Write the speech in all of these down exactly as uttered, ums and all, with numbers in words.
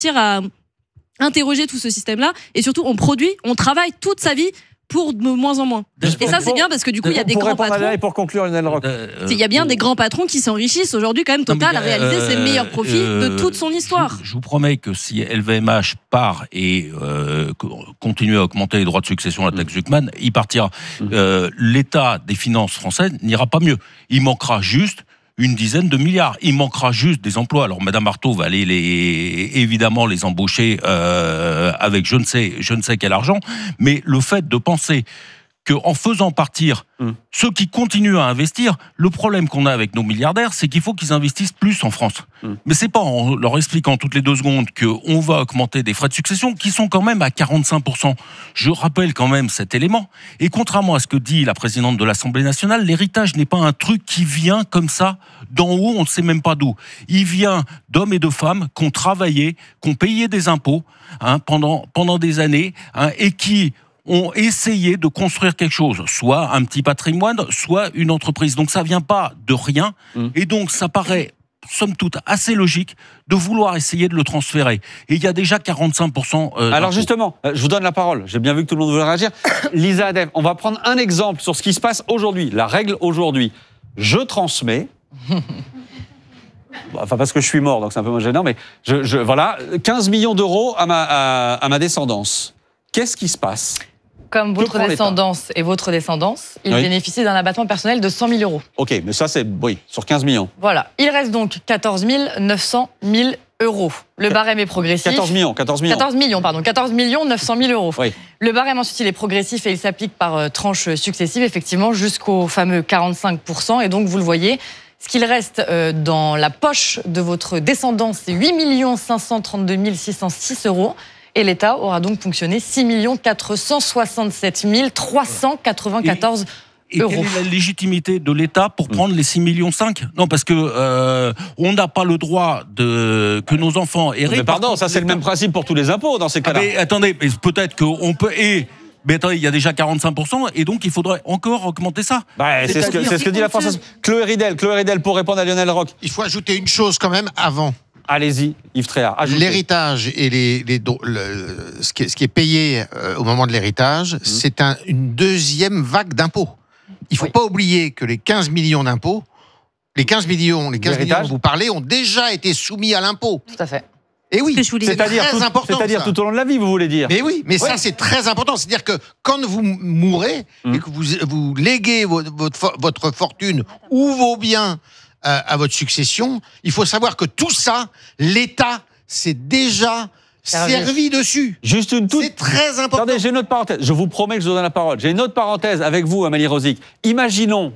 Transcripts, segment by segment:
à interroger tout ce système-là. Et surtout, on produit, on travaille toute sa vie pour de moins en moins. Et ça, c'est bien parce que du coup, il y a des grands patrons. Et pour conclure, Lionel Roch. Il y a bien des grands patrons qui s'enrichissent. Aujourd'hui, quand même, Total a réalisé ses meilleurs profits euh, de toute son histoire. Je, je vous promets que si L V M H part et euh, continue à augmenter les droits de succession à la taxe Zuckman, il partira. Euh, L'état des finances françaises n'ira pas mieux. Il manquera juste une dizaine de milliards. Il manquera juste des emplois. Alors, Madame Arthaud va aller les, évidemment les embaucher euh, avec je ne sais, je ne sais quel argent. Mais le fait de penser qu'en faisant partir mmh. ceux qui continuent à investir, le problème qu'on a avec nos milliardaires, c'est qu'il faut qu'ils investissent plus en France. Mmh. Mais c'est pas en leur expliquant toutes les deux secondes qu'on va augmenter des frais de succession qui sont quand même à quarante-cinq pour cent. Je rappelle quand même cet élément. Et contrairement à ce que dit la présidente de l'Assemblée nationale, l'héritage n'est pas un truc qui vient comme ça d'en haut, on ne sait même pas d'où. Il vient d'hommes et de femmes qui ont travaillé, qui ont payé des impôts hein, pendant, pendant des années hein, et qui ont essayé de construire quelque chose, soit un petit patrimoine, soit une entreprise. Donc ça vient pas de rien, mmh. et donc ça paraît, somme toute, assez logique de vouloir essayer de le transférer. Et il y a déjà quarante-cinq pour cent euh, Alors justement, je vous donne la parole. J'ai bien vu que tout le monde voulait réagir. Lisa Adem, on va prendre un exemple sur ce qui se passe aujourd'hui, la règle aujourd'hui. Je transmets... Enfin, parce que je suis mort, donc c'est un peu moins gênant, mais je, je, voilà, quinze millions d'euros à ma, à, à ma descendance. Qu'est-ce qui se passe ? Comme votre descendance et votre descendance, il oui. bénéficie d'un abattement personnel de cent mille euros. Ok, mais ça, c'est, oui, sur quinze millions. Voilà. Il reste donc quatorze mille neuf cent mille euros. Le barème est progressif. quatorze millions, quatorze millions. quatorze millions, pardon. quatorze millions neuf cent mille euros. Oui. Le barème, ensuite, il est progressif et il s'applique par euh, tranches successives, effectivement, jusqu'au fameux quarante-cinq pour cent. Et donc, vous le voyez, ce qu'il reste euh, dans la poche de votre descendance, c'est huit millions cinq cent trente-deux mille six cent six euros. Et l'État aura donc fonctionné six millions quatre cent soixante-sept mille trois cent quatre-vingt-quatorze et, et euros. Et quelle est la légitimité de l'État pour prendre les six millions cinq ? Non, parce que euh, on n'a pas le droit de que nos enfants héritent. Mais pardon, ça c'est le même principe pour tous les impôts dans ces cas-là. Ah mais attendez, mais peut-être qu'on peut... Et, mais attendez, il y a déjà quarante-cinq pour cent et donc il faudrait encore augmenter ça. Bah, c'est, ce que, c'est ce que dit la Française. Chloé Ridel, Chloé Ridel pour répondre à Lionel Roch. Il faut ajouter une chose quand même avant. Allez-y, Yves Tréhard. Ajoutez. L'héritage et les, les, le, ce, qui est, ce qui est payé euh, au moment de l'héritage, mmh. c'est un, une deuxième vague d'impôts. Il ne faut oui. pas oublier que les quinze millions d'impôts, les quinze millions, les quinze millions dont vous parlez, ont déjà été soumis à l'impôt. Tout à fait. Et oui, c'est c'est-à-dire, très tout, important, c'est-à-dire tout au long de la vie, vous voulez dire. Mais oui, mais ouais. ça c'est très important. C'est-à-dire que quand vous mourrez mmh. et que vous, vous léguez votre, votre, votre fortune ou vos biens à votre succession, il faut savoir que tout ça, l'État s'est déjà servi dessus. Juste une toute... C'est très important. Attendez, j'ai une autre parenthèse. Je vous promets que je vous donne la parole. J'ai une autre parenthèse avec vous, Amélie Rosic. Imaginons,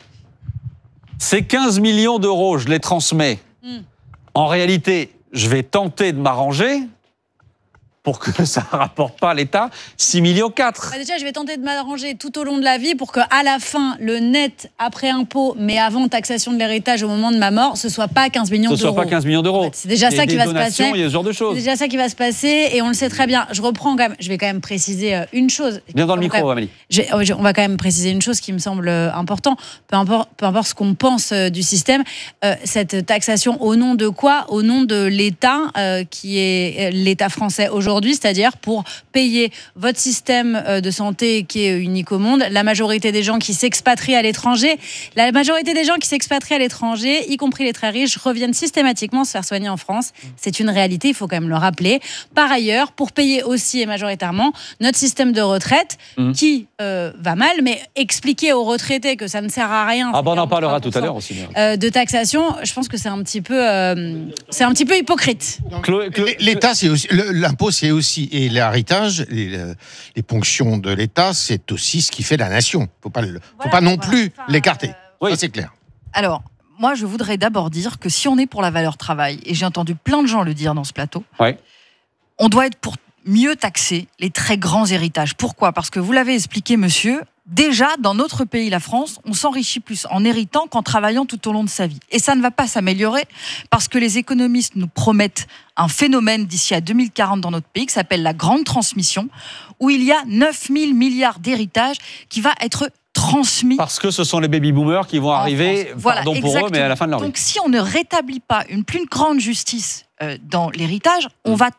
ces quinze millions d'euros, je les transmets. Mm. En réalité, je vais tenter de m'arranger pour que ça ne rapporte pas à l'État six millions quatre. Bah déjà, je vais tenter de m'arranger tout au long de la vie pour qu'à la fin, le net après impôt, mais avant taxation de l'héritage au moment de ma mort, ce ne soit pas quinze millions d'euros. Ce ne soit pas quinze millions d'euros. En fait, c'est déjà ça qui va se passer. Il y a ce genre de choses. C'est déjà ça qui va se passer et on le sait très bien. Je reprends quand même, je vais quand même préciser une chose. Viens dans le micro, Amélie. On va quand même préciser une chose qui me semble important. Peu importe, peu importe ce qu'on pense du système, euh, cette taxation au nom de quoi ? Au nom de l'État euh, qui est l'État français aujourd'hui. Aujourd'hui, c'est-à-dire pour payer votre système de santé qui est unique au monde, la majorité des gens qui s'expatrient à l'étranger, la majorité des gens qui s'expatrient à l'étranger, y compris les très riches, reviennent systématiquement se faire soigner en France. C'est une réalité, il faut quand même le rappeler. Par ailleurs, pour payer aussi et majoritairement notre système de retraite mmh. qui euh, va mal, mais expliquer aux retraités que ça ne sert à rien. Ah bon, on en parlera tout à l'heure aussi. Euh, de taxation, je pense que c'est un petit peu, euh, c'est un petit peu hypocrite. Donc, Chloé, Chloé, L'État, c'est aussi l'impôt. C'est aussi, et l'héritage, les, les ponctions de l'État, c'est aussi ce qui fait la nation. Il ne faut pas, le, faut voilà, pas non voilà. plus enfin, l'écarter. Euh, oui. Ça, c'est clair. Alors, moi, je voudrais d'abord dire que si on est pour la valeur travail, et j'ai entendu plein de gens le dire dans ce plateau, ouais. on doit être pour mieux taxer les très grands héritages. Pourquoi ? Parce que vous l'avez expliqué, monsieur, déjà, dans notre pays, la France, on s'enrichit plus en héritant qu'en travaillant tout au long de sa vie. Et ça ne va pas s'améliorer parce que les économistes nous promettent un phénomène d'ici à deux mille quarante dans notre pays qui s'appelle la grande transmission, où il y a neuf mille milliards d'héritages qui va être transmis. Parce que ce sont les baby-boomers qui vont arriver, voilà, pardon pour eux, mais à la fin de leur vie. Donc si on ne rétablit pas une plus grande justice euh, dans l'héritage, on mmh. va